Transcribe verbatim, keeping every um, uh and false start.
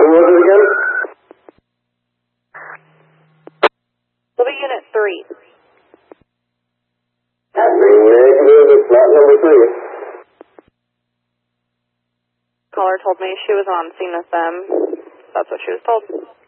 Who was it again? It'll be Unit three. Negative, it's not number three. Caller told me she was on scene with them. That's what she was told.